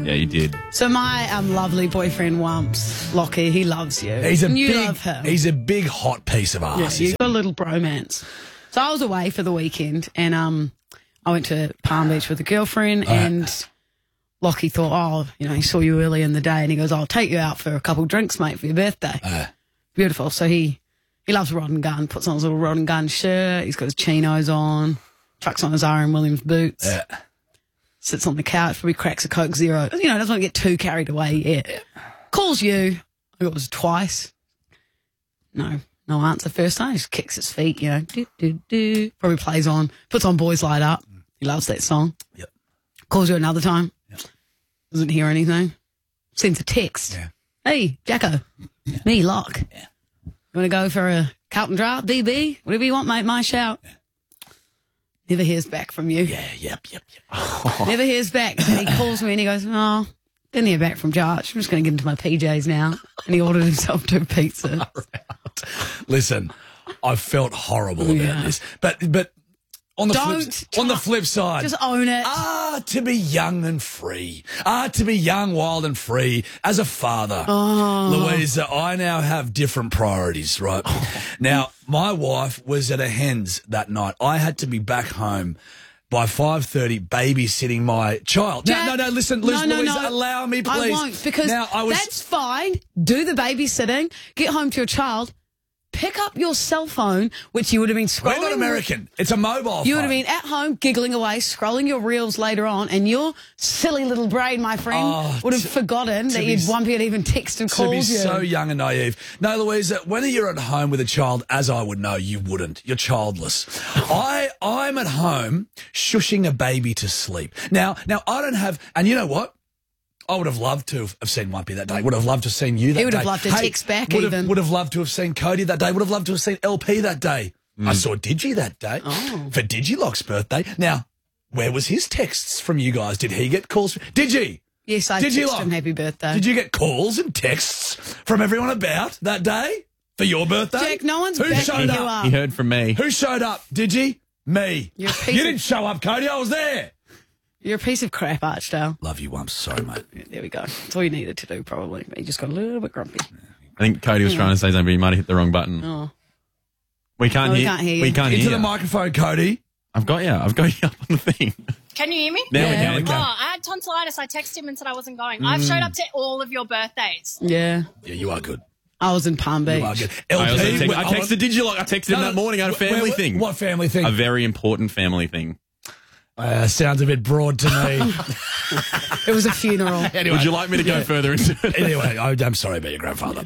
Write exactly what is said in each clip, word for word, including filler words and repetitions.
Yeah, you did. So my um, lovely boyfriend Wumps, Lockie, he loves you. He's a and you big, love him. He's a big hot piece of ass. Yeah, you've got a little bromance. So I was away for the weekend, and um, I went to Palm Beach with a girlfriend, Oh, and Lockie thought, oh, you know, he saw you early in the day, and he goes, I'll take you out for a couple of drinks, mate, for your birthday. Uh, Beautiful. So he, he loves rod and gun, puts on his little rod and gun shirt, he's got his chinos on, chucks on his R M Williams boots, uh, sits on the couch, probably cracks a Coke Zero. You know, doesn't want to get too carried away yet. Calls you. I think it was twice. No. No answer first time. He just kicks his feet, you know. Do, do, do. Probably plays on. Puts on Boys Light Up. He loves that song. Yep. Calls you another time. Yep. Doesn't hear anything. Sends a text. Yeah. Hey, Jacko. Yeah. Me, Lock. Yeah. You want to go for a Carlton draft? B B? Whatever you want, mate. My shout. Yeah. Never hears back from you. Yeah, yep, yep, yep. Never hears back. And he calls me and he goes, oh, didn't hear back from Josh. I'm just going to get into my P Js now. And he ordered himself two pizzas. Listen, I felt horrible about Yeah. this. But but on the Don't flip, on the flip side, Just own it. ah, to be young and free. Ah, to be young, wild and free. As a father, Oh. Louisa, I now have different priorities, right? Now, my wife was at a hens that night. I had to be back home by five thirty babysitting my child. Jack, no, no, no, listen, no, listen, no, Louisa, no. allow me, please. I won't, because now, I was, that's fine. Do the babysitting. Get home to your child. Pick up your cell phone, which you would have been scrolling. We're not American. It's a mobile You phone. would have been at home giggling away, scrolling your reels later on, and your silly little brain, my friend, Oh, would have to- forgotten to that be you'd s- one had even texted and To called be you. so young and naive. No, Louisa, when you're at home with a child, as I would know, you wouldn't. You're childless. I, I'm at home shushing a baby to sleep. Now, now I don't have, and you know what? I would have loved to have seen Wumpy that day. Would have loved to have seen you that day. He would have loved to text back would even. Have, would have loved to have seen Cody that day. Would have loved to have seen L P that day. I saw Digi that day Oh. for Digilock's birthday. Now, where was his texts from you guys? Did he get calls? Digi? Yes, I Did you texted like- him happy birthday. Did you get calls and texts from everyone about that day for your birthday? Jack, no one's Who backing showed you up? up. He heard from me. Who showed up? Did you? Me. You're a piece You of- didn't show up, Cody. I was there. You're a piece of crap, Archdale. Love you, Wumps. Sorry, mate. Yeah, there we go. That's all you needed to do, probably. But you just got a little bit grumpy. I think Cody was trying to say something, but he might have hit the wrong button. Oh. We can't No, we hear. can't hear you. We can't Into hear. the microphone, Cody. I've got you. I've got you up on the thing. Can you hear me? Now we Yeah. can. we can. Oh, I had tonsillitis. I texted him and said I wasn't going. I've showed up to all of your birthdays. Yeah. Yeah, you are good. I was in Palm Beach. You are good. I, also L P, text, I texted Digilock. I texted him No, that morning on a wh- family wh- thing. What family thing? A very important family thing. Uh, sounds a bit broad to me. It was a funeral. anyway, Would you like me to go further into it? anyway, I, I'm sorry about your grandfather.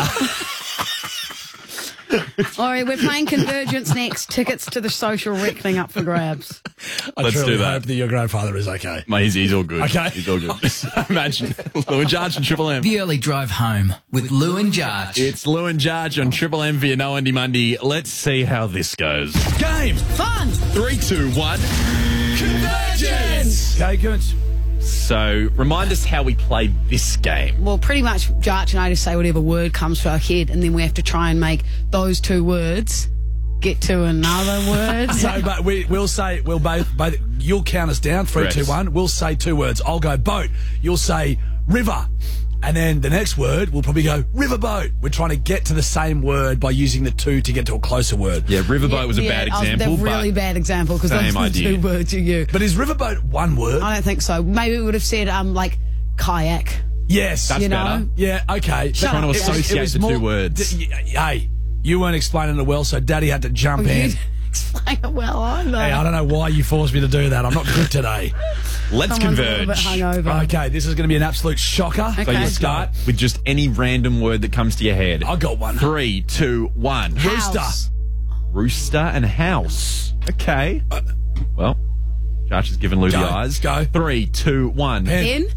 All right, we're playing Convergence next. Tickets to the social reckoning up for grabs. I Let's truly do that. hope that your grandfather is okay. Mate, he's, he's all good. Okay. He's all good. Imagine. Lou and Jarge on Triple M. The early drive home with Lou and Jarge. It's Lou and Jarge on Triple M for your No Andy Monday. Let's see how this goes. Game. Fun! Three, two, one. Convergence. Okay, good. So, remind us how we play this game. Well, pretty much Jarch and I just say whatever word comes to our head, and then we have to try and make those two words get to another word. So, but we, we'll say, we'll both, both, you'll count us down, three, Correct. two, one. We'll say two words. I'll go boat. You'll say river. And then the next word, we'll probably go riverboat. We're trying to get to the same word by using the two to get to a closer word. Yeah, Riverboat was a Yeah, bad I was- example. They're really but bad example because those same are the idea. two words you use. But is riverboat one word? I don't think so. Maybe we would have said um like kayak. Yes. That's you know? better. Yeah, okay. Shut Trying to up, associate the two words. D- y- hey, you weren't explaining it well, so Daddy had to jump in. You explain it well either. Hey, I don't know why you forced me to do that. I'm not good today. Let's Someone's a little bit converge. hungover. Okay, this is going to be an absolute shocker. So Okay. you start with just any random word that comes to your head. I got one. Three, two, one. Rooster. House. Rooster and house. Okay. Well, Josh has given Lou the Go, eyes. go. Three, two, one. Pen. In.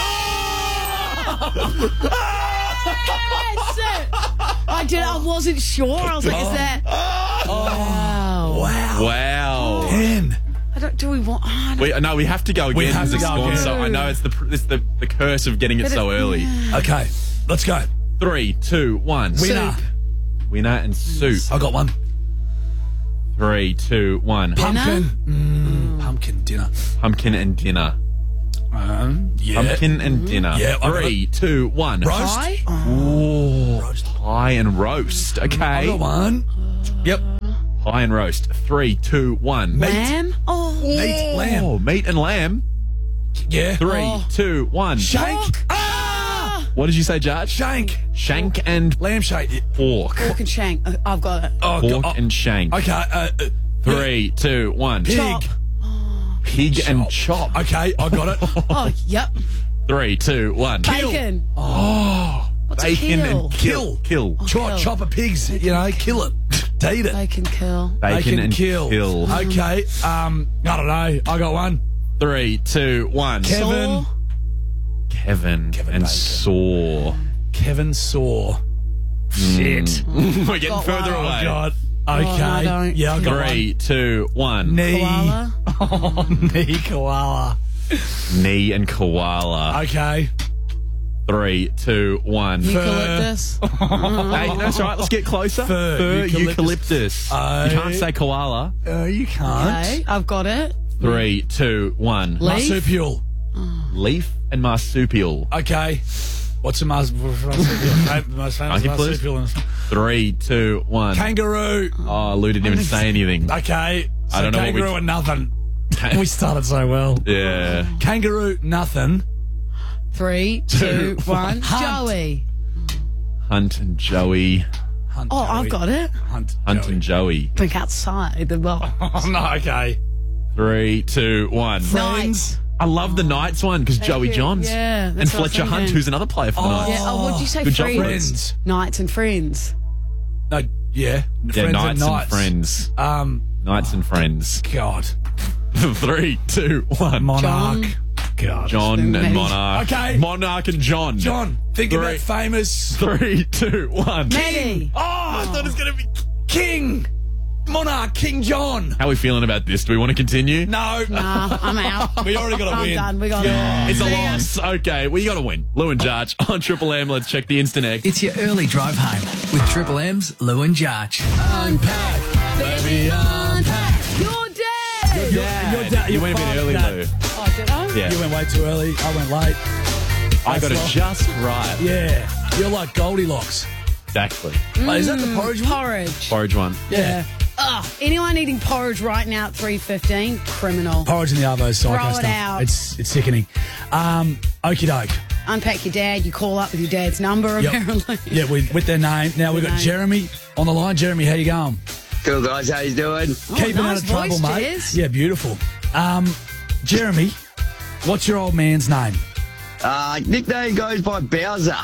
I did. I wasn't sure. I was like, is that? Wow. Wow. Wow. Pen. I don't. Do we want? Oh, I don't- We, no, we have to go again. We have because to it's go gone again. So I know it's the it's the, the curse of getting it But so it- early. yeah. Okay, let's go. Three, two, one. Winner. Soup. Winner and soup. I got one. Three, two, one. Dinner? Pumpkin. Mm, pumpkin dinner. Pumpkin and dinner. Um, yeah. Pumpkin and dinner. Yeah, I got Three, two, one. Roast. Pie? Ooh, pie and roast. I Okay. got one. Yep. Pie and roast. Three, two, one. Meat. Lamb? Oh. Meat, lamb. Oh, meat and lamb. Yeah. Three, Oh. two, one. Shank. Pork. Ah! What did you say, Judge? Shank. Shank and Lamb shank. pork. Pork and shank. Uh, I've got it. Oh, Pork God. and shank. Okay. Uh, uh, Three, two, one. Pig. Chop. Pig and chop. Okay, I got it. Oh, yep. Three, two, one. Bacon. Oh, What's a bacon kill? and kill. Kill. Chop, kill. chop a pig's, you know, kill it. To eat it. Bacon kill. Bacon, and kill. kill. Okay. Um, I don't know. I got one. Three, two, one. Kevin. Saw. Kevin, Kevin and Bacon. Saw. Kevin Saw. Shit. We're getting Got further one. Oh, away. God. Okay. I don't. Yeah, I got Three, two, one. one. Knee. Koala. Oh, knee koala. Knee and koala. Okay. Three, two, one. Eucalyptus. Hey, that's right. Let's get closer. Fur, eucalyptus. eucalyptus. you can't say koala. Uh, you can't. Okay, I've got it. Three, two, one. Leaf. Marsupial. Leaf and marsupial. Okay. What's the mas- marsupial? most famous Monkey, please. marsupial? in- Three, two, one. Kangaroo. Oh, Lou didn't even say anything. Okay. So I don't know what we- kangaroo and nothing. We started so well. Yeah. Kangaroo, nothing. Three, two, one. Hunt. Joey. Hunt and Joey. Hunt. Oh, I've Joey. got it. Hunt. Hunt Joey. and Joey. Think outside the box. Oh, no, okay. Three, two, one. Knights. I love the Knights one because Joey you. Johns. Yeah, And that's what I was Fletcher Hunt, thinking. who's another player for the Oh. Knights. Yeah. Oh, what'd you say? Good job, Friends. Friends. Knights and friends. No, yeah. Yeah, Friends Knights and and, Knights. Friends. Um, Knights and Friends. God. Three, two, one. Monarch. John. God. John and Maybe. Monarch. Okay. Monarch and John. John, think of Three. that famous Three, two, one. Maddie. Oh, I thought it was going to be. King. Monarch, King John. How are we feeling about this? Do we want to continue? No. Nah, I'm out. We already got to I'm win. done. We got Yeah. it. It's a See ya. loss. Okay, well, you got to win. Lou and Jarch on Triple M. Let's check the Instant Egg. It's your early drive home with Triple M's Lou and Jarch. Unpack, baby, unpack. You're dead. Dad. Your dad- you your went a bit father- early, Dad. Lou. Oh, did I? Yeah. You went way too early. I went late. I got it That's just right. Yeah. You're like Goldilocks. Exactly. Wait, is that the porridge one? Porridge. Porridge one. Yeah. Ugh. Anyone eating porridge right now at three fifteen? Criminal. Porridge in the arvo is psycho Throw it stuff. out. It's it's sickening. Um, okie doke. Unpack your dad. You call up with your dad's number, Yep. apparently. Yeah, with, with their name. Now we've got name. Jeremy on the line. Jeremy, how you going? Cool guys, how you doing? Keeping nice out of trouble, voice, mate. Jez. Yeah, beautiful. Um, Jeremy, what's your old man's name? Uh, nickname goes by Bowser.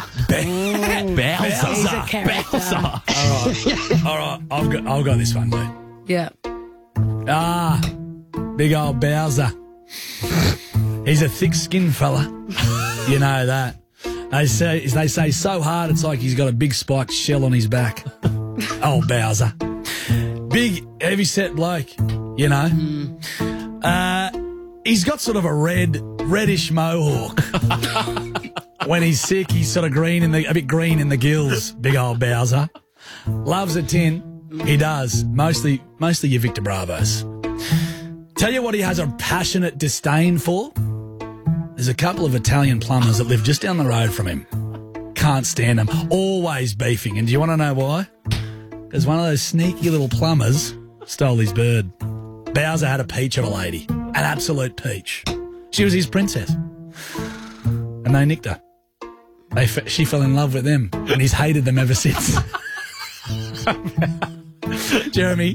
Bowser. He's a character. All right, I've got I've got this one, dude. Yeah. Ah, big old Bowser. He's a thick-skinned fella. You know that. They say they say so hard it's like he's got a big spiked shell on his back. Old Bowser. Big, heavy-set bloke, you know. Uh, he's got sort of a red, reddish mohawk. When he's sick, he's sort of green in the a bit green in the gills. Big old Bowser. Loves a tin. He does. Mostly, mostly your Victor Bravos. Tell you what he has a passionate disdain for? There's a couple of Italian plumbers that live just down the road from him. Can't stand them. Always beefing. And do you want to know why? Because one of those sneaky little plumbers stole his bird. Bowser had a peach of a lady. An absolute peach. She was his princess. And they nicked her. They f- she fell in love with them. And he's hated them ever since. Jeremy.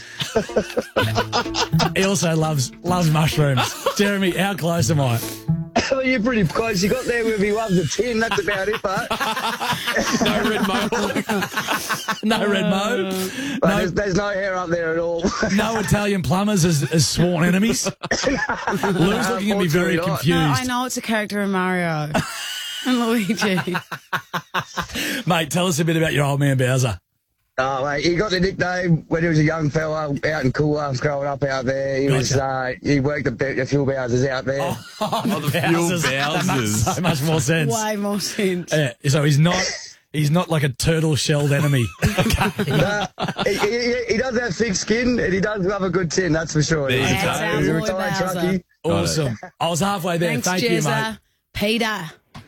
He also loves loves mushrooms. Jeremy, how close am I? Well, you're pretty close. You got there with he loves a tin. That's about it, but No red mohawk. No red mo. but No, there's, there's no hair up there at all. no Italian plumbers as, as sworn enemies. Lou's looking at me very Unfortunately not. confused. No, I know it's a character in Mario and Luigi. Mate, tell us a bit about your old man Bowser. Oh, mate, he got the nickname when he was a young fella out in Coolah, growing up out there. He was uh, he worked a, bit, a few houses out there. Oh, the fuel That makes Bowsers. so much more sense. Way more sense. Yeah, so he's not he's not like a turtle shelled enemy. Uh, he, he, he does have thick skin and he does love a good tin, that's for sure. There you He's, go. uh, he's a That's our boy retired Bowser. truckie. Awesome. I was halfway there. Thanks, Thank you, Jezza. mate. Peter.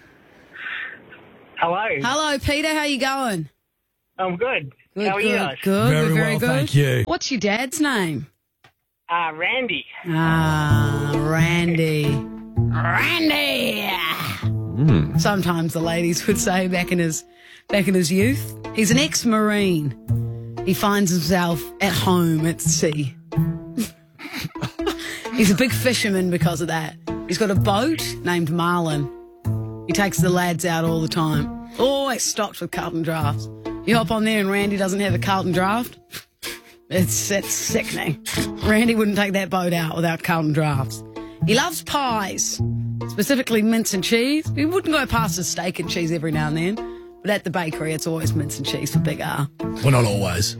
Hello. Hello, Peter. How you going? I'm good. Good, How are good, you guys? Good. Very We're very well, good. thank you. What's your dad's name? Uh, Randy. Ah, Randy. Randy. Sometimes the ladies would say back in his back in his youth, he's an ex-marine. He finds himself at home at sea. He's a big fisherman because of that. He's got a boat named Marlin. He takes the lads out all the time. Always stocked with Carlton drafts. You hop on there and Randy doesn't have a Carlton draft. It's, it's sickening. Randy wouldn't take that boat out without Carlton drafts. He loves pies, specifically mince and cheese. He wouldn't go past a steak and cheese every now and then, but at the bakery it's always mince and cheese for Big R. Well, not always.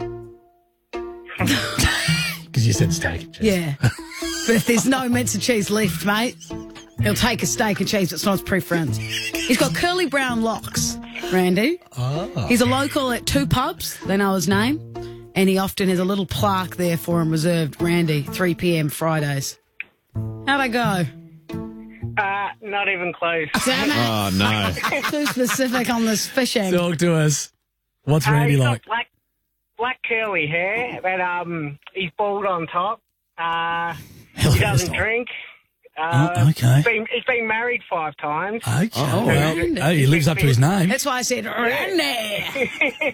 Because you said steak and cheese. Yeah. But if there's no mince and cheese left, mate, he'll take a steak and cheese. It's not his preference. He's got curly brown locks, Randy. Oh. He's a local at two pubs. They know his name. And he often has a little plaque there for him reserved, Randy, three p.m. Fridays. How'd I go? Uh, not even close. Damn it. Oh, no. Too specific on this fishing. Talk to us. What's Uh, Randy he's got like? black, black curly hair, but um, he's bald on top. Uh, Hell, he doesn't hairstyle. drink. Uh, Oh, okay. He's been, he's been married five times. Okay. Oh, well, Randy. hey, he lives up to his name. That's why I said Randy.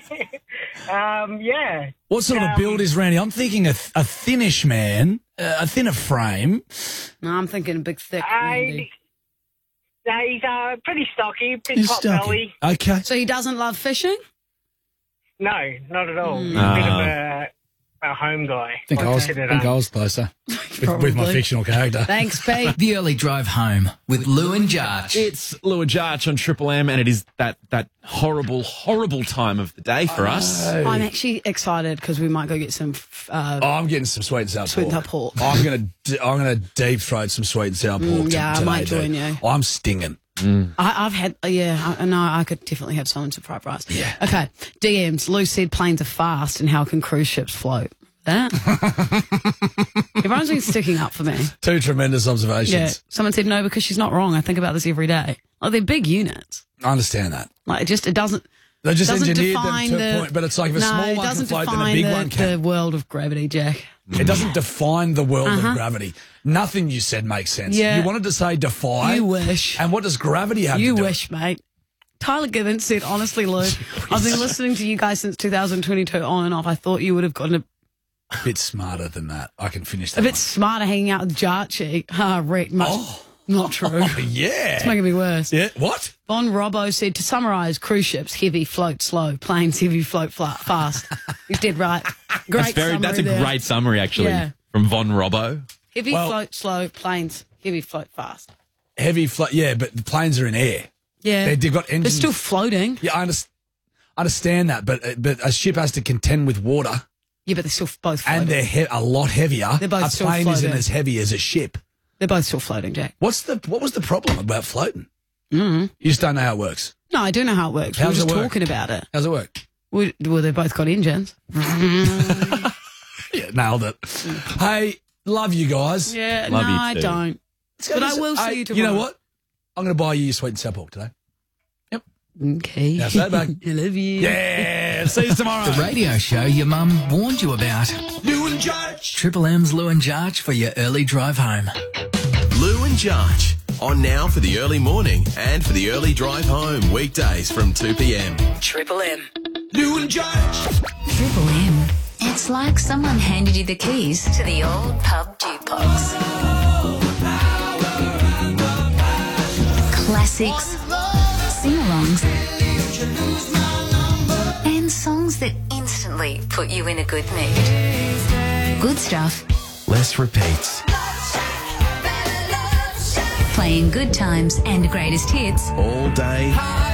Um, yeah. What sort of a Um, build is Randy? I'm thinking a, th- a thinnish man, uh, a thinner frame. No, I'm thinking a big thick Randy. I, no, he's uh, pretty stocky, big He's pot stocky. belly. Okay. So he doesn't love fishing? No, not at all. He's a Ah. bit of a, a home guy. I think, I was, Consider I think that. I was closer with, with my Probably. fictional character. Thanks, Pete. The Early Drive Home with Lou and Jarch. It's Lou and Jarch on Triple M, and it is that that horrible, horrible time of the day for us. I'm actually excited because we might go get some uh, Oh, I'm getting some sweet and sour sweet and sour pork. pork. I'm gonna d- I'm gonna deep throat some sweet and sour pork. Mm, t- yeah, I today, might dude. join you. I'm stinging. I, I've had, uh, yeah, I know I could definitely have someone to fried rice. Yeah. Okay, D Ms. Lou said planes are fast and how can cruise ships float? That? Everyone's been sticking up for me. Two tremendous observations. Yeah. Someone said no because she's not wrong. I think about this every day. Like they're big units. I understand that. Like it just, it doesn't. They just doesn't engineered them define to the, a point, but it's like if a no, small it one can doesn't float, then a define big the, one can. the world of gravity, Jack. It doesn't define the world of gravity. Nothing you said makes sense. Uh-huh. Yeah. You wanted to say defy. You wish. And what does gravity have You to do? wish, mate. Tyler Gibbons said, honestly, Lou, I've been listening to you guys since two thousand twenty-two on and off. I thought you would have gotten a, A bit smarter than that. I can finish that. a bit one. smarter hanging out with Jarchi. Ah, Rick, much. Oh. Not true. Oh, yeah. It's making me worse. Yeah. What? Von Robbo said, to summarise, cruise ships, heavy, float slow. Planes, heavy, float fla- fast. He's dead right. Great That's very. summary That's a there. great summary, actually, Yeah. from Von Robbo. Heavy, Well- float slow. Planes, heavy, float fast. Heavy float. Yeah, but the planes are in air. Yeah. They- they've got They're engines. still floating. Yeah, I under- understand that, but uh, but a ship has to contend with water, Yeah, but they're still both floating. and they're he- a lot heavier. They're both a still plane isn't floating. as heavy as a ship. They're both still floating, Jack. What's the what was the problem about floating? Mm-hmm. You just don't know how it works. No, I do know how it works. How we were does just it work? talking about it. How's it work? We, well, they both got engines. Yeah, nailed it. Hey, love you guys. Yeah, Love no, you I too. don't. But I will see Hey, you tomorrow. You know what? I'm going to buy you your sweet and sour pork today. Okay. That's that, mate. I love you. Yeah, see you tomorrow. The radio show your mum warned you about. Lou and Jarch. Triple M's Lou and Jarch for your early drive home. Lou and Jarch. On now for the early morning and for the early drive home. Weekdays from two p.m. Triple M. Lou and Jarch. Triple M. It's like someone handed you the keys to the old pub jukebox. Classics, sing-alongs, and songs that instantly put you in a good mood. Good stuff. Less repeats. Playing good times and greatest hits. All day.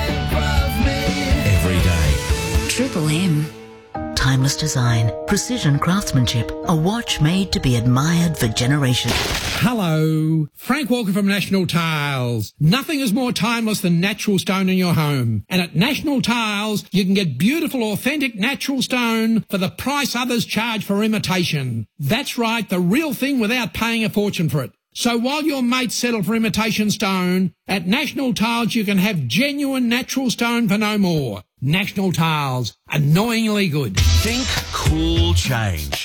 Every day. Triple M. Timeless design, precision craftsmanship, a watch made to be admired for generations. Hello, Frank Walker from National Tiles. Nothing is more timeless than natural stone in your home. And at National Tiles, you can get beautiful, authentic natural stone for the price others charge for imitation. That's right, the real thing without paying a fortune for it. So while your mates settle for imitation stone, at National Tiles you can have genuine natural stone for no more. National Tiles, annoyingly good. Think cool change.